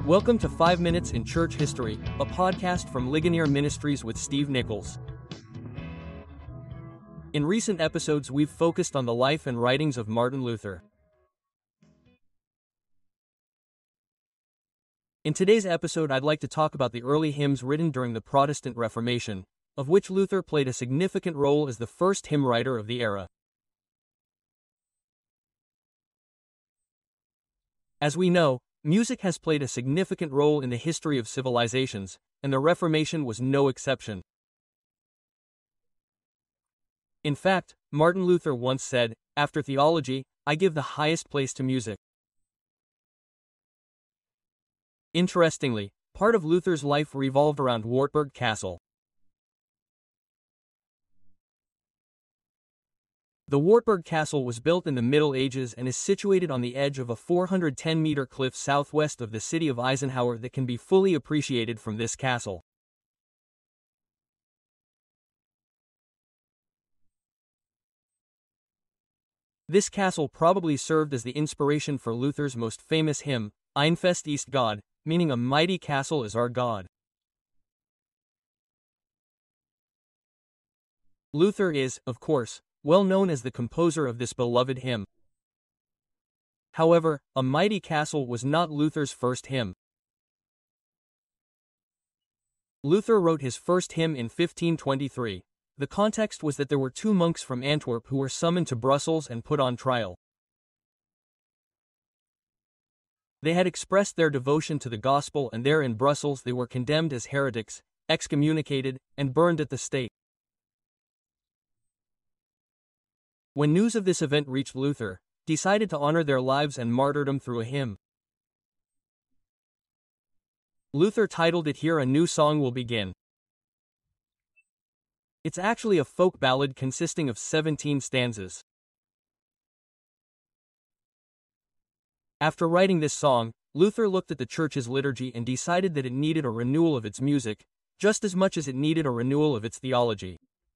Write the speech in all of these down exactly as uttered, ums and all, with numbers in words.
Welcome to five Minutes in Church History, a podcast from Ligonier Ministries with Steve Nichols. In recent episodes, we've focused on the life and writings of Martin Luther. In today's episode, I'd like to talk about the early hymns written during the Protestant Reformation, of which Luther played a significant role as the first hymn writer of the era. As we know, music has played a significant role in the history of civilizations, and the Reformation was no exception. In fact, Martin Luther once said, "After theology, I give the highest place to music." Interestingly, part of Luther's life revolved around Wartburg Castle. The Wartburg Castle was built in the Middle Ages and is situated on the edge of a four hundred ten meter cliff southwest of the city of Eisenhower that can be fully appreciated from this castle. This castle probably served as the inspiration for Luther's most famous hymn, Ein Fest ist Gott, meaning a mighty castle is our God. Luther is, of course, well known as the composer of this beloved hymn. However, A Mighty Castle was not Luther's first hymn. Luther wrote his first hymn in fifteen twenty-three. The context was that there were two monks from Antwerp who were summoned to Brussels and put on trial. They had expressed their devotion to the gospel, and there in Brussels they were condemned as heretics, excommunicated, and burned at the stake. When news of this event reached Luther, he decided to honor their lives and martyrdom through a hymn. Luther titled it Here a New Song Will Begin. It's actually a folk ballad consisting of seventeen stanzas. After writing this song, Luther looked at the church's liturgy and decided that it needed a renewal of its music, just as much as it needed a renewal of its theology.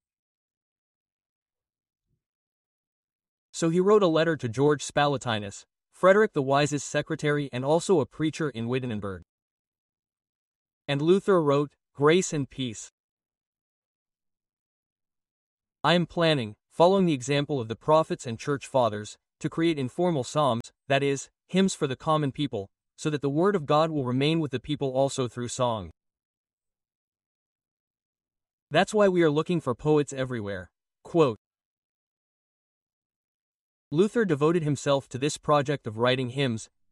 So he wrote a letter to George Spalatinus, Frederick the Wise's secretary and also a preacher in Wittenberg. And Luther wrote, "Grace and peace. I am planning, following the example of the prophets and church fathers, to create informal psalms, that is, hymns for the common people, so that the word of God will remain with the people also through song. That's why we are looking for poets everywhere." Quote. Luther devoted himself to this project of writing hymns,